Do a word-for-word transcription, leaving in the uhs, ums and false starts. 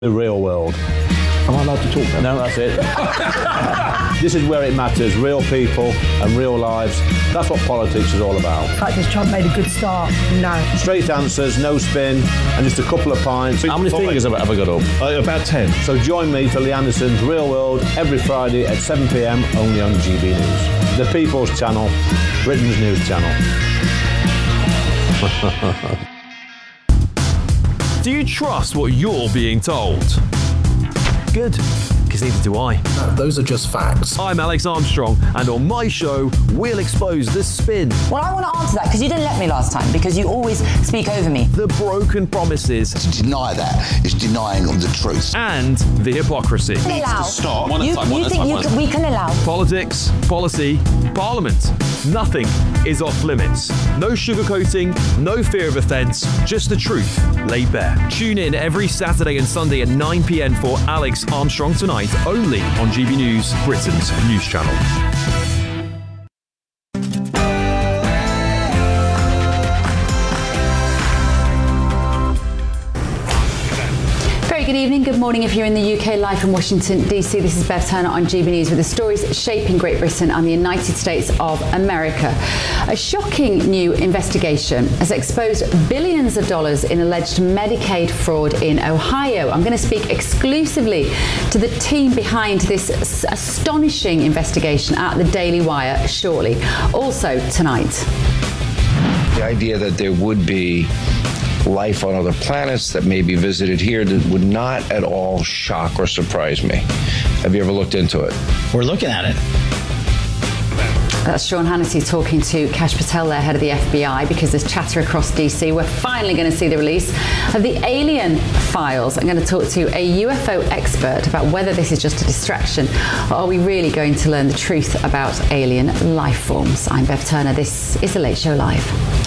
The real world. Am I allowed to talk now? No, that's it. This is where it matters. Real people and real lives. That's what politics is all about. The fact is Trump made a good start. No. Straight answers, no spin, and just a couple of pints. How many fingers have I ever got up? Uh, about ten. So join me for Lee Anderson's Real World every Friday at seven p m only on G B News. The People's Channel, Britain's news channel. Do you trust what you're being told? Good, because neither do I. No, those are just facts. I'm Alex Armstrong, and on my show, we'll expose the spin. Well, I want to answer that, because you didn't let me last time, because you always speak over me. The broken promises. To deny that is denying the truth. And the hypocrisy. Allow. Stop. One you, you think you can, we can allow? Politics, policy, parliament. Nothing is off limits. No sugarcoating, no fear of offence, just the truth laid bare. Tune in every Saturday and Sunday at nine p m for Alex Armstrong Tonight, only on G B News, Britain's news channel. Good evening, good morning if you're in the U K, live from Washington D C. This is Bev Turner on G B News with the stories shaping Great Britain and the United States of America. A shocking new investigation has exposed billions of dollars in alleged Medicaid fraud in Ohio. I'm going to speak exclusively to the team behind this astonishing investigation at the Daily Wire shortly. Also tonight. The idea that there would be life on other planets that may be visited here that would not at all shock or surprise me. Have you ever looked into it? We're looking at it. That's Sean Hannity talking to Kash Patel, their head of the F B I, because there's chatter across D C. We're finally going to see the release of the alien files. I'm going to talk to a U F O expert about whether this is just a distraction or are we really going to learn the truth about alien life forms. I'm Bev Turner. This is The Late Show Live.